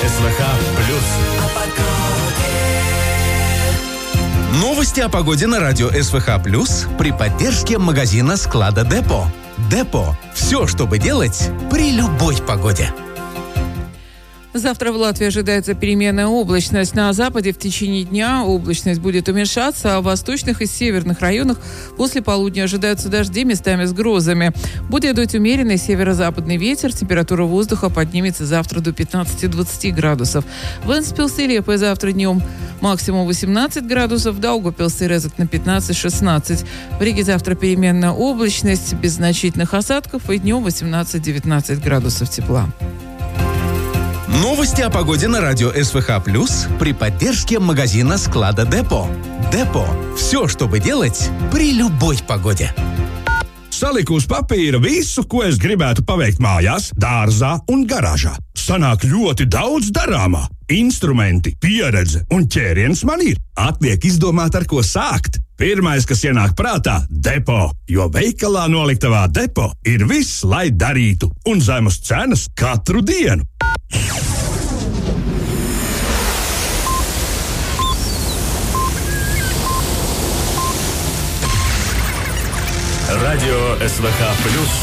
СВХ плюс. Новости о погоде на радио СВХ плюс при поддержке магазина склада Депо. Депо. Все, чтобы делать при любой погоде. Завтра в Латвии ожидается переменная облачность. На западе в течение дня облачность будет уменьшаться, а в восточных и северных районах после полудня ожидаются дожди местами с грозами. Будет дуть умеренный северо-западный ветер. Температура воздуха поднимется завтра до 15-20 градусов. В Энспилсе и Лепе завтра днем максимум 18 градусов, в Даугавпилсе и Резекне на 15-16. В Риге завтра переменная облачность без значительных осадков и днем 18-19 градусов тепла. Новости о погоде на радио СВХ плюс при поддержке магазина склада Депо. Депо. Все, чтобы делать при любой погоде. Saliku uz papīra visu, ko es gribētu paveikt mājās, dārzā un garāžā. Sanāk ļoti daudz darāmā. Instrumenti, pieredze un ķēriens man ir. Atliek izdomāt, ar ko sākt. Pirmais, kas ienāk prātā - Depo, jo veikalā noliktavā Depo ir viss, lai darītu, un zemas cenas katru dienu. Радио СВХ плюс